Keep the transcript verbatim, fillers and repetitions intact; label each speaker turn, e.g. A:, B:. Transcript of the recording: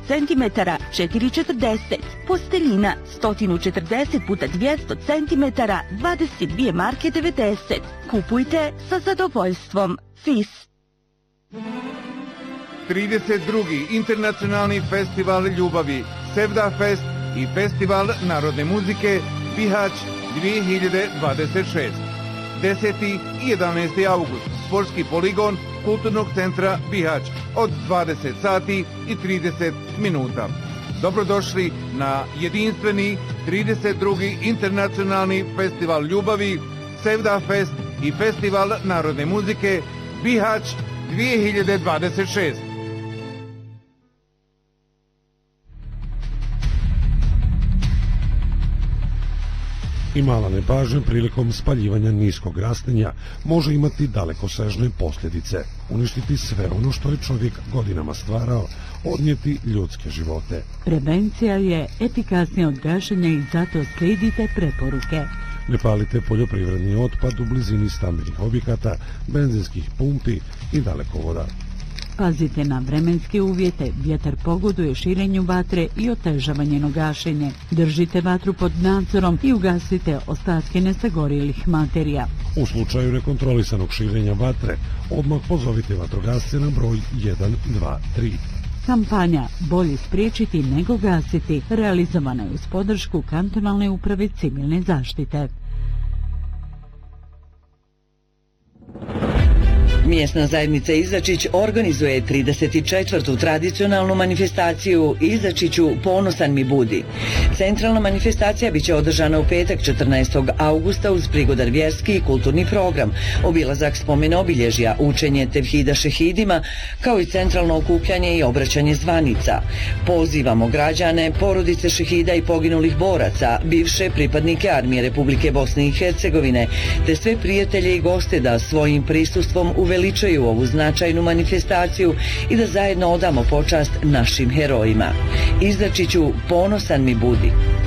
A: centimetara četiri četrdeset. Posteljina sto četrdeset puta dvjesto centimetara dvadeset dvije marke devedeset. Kupujte sa zadovoljstvom. Fis.
B: trideset drugi Internacionalni festival ljubavi Sevda Fest i Festival narodne muzike Bihać dvije hiljade dvadeset šest. deseti i jedanaesti avgust Sportski poligon Kulturnog centra Bihać od dvadeset sati i trideset minuta. Dobrodošli na jedinstveni trideset drugi Internacionalni festival ljubavi Sevda Fest i Festival narodne muzike Bihać dvije hiljade dvadeset šest.
C: I mala nepažnja prilikom spaljivanja niskog rastinja može imati dalekosežne posljedice, uništiti sve ono što je čovjek godinama stvarao, odnijeti ljudske živote.
D: Prevencija je efikasnija od gašenja i zato slijedite preporuke.
C: Ne palite poljoprivredni otpad u blizini stambenih objekata, benzinskih pumpi i dalekovoda.
D: Pazite na vremenske uvjete, vjetar pogoduje širenju vatre i otežava njeno gašenje. Držite vatru pod nadzorom i ugasite ostatke nesagorjelih materija.
C: U slučaju nekontrolisanog širenja vatre, odmah pozovite vatrogasce na broj jedan dva tri.
D: Kampanja Bolje spriječiti nego gasiti realizovana je uz podršku Kantonalne uprave civilne zaštite.
E: Mjesna zajednica Izačić organizuje trideset četvrtu tradicionalnu manifestaciju Izačiću ponosan mi budi. Centralna manifestacija biće održana u petak četrnaestog avgusta uz prigodan vjerski i kulturni program, obilazak spomen obilježja, učenje tevhida šehidima, kao i centralno okupljanje i obraćanje zvanica. Pozivamo građane, porodice šehida i poginulih boraca, bivše pripadnike Armije Republike Bosne i Hercegovine, te sve prijatelje i goste da svojim prisustvom uveličaju ovu značajnu manifestaciju i da zajedno odamo počast našim herojima. Izačiću ponosan mi budi.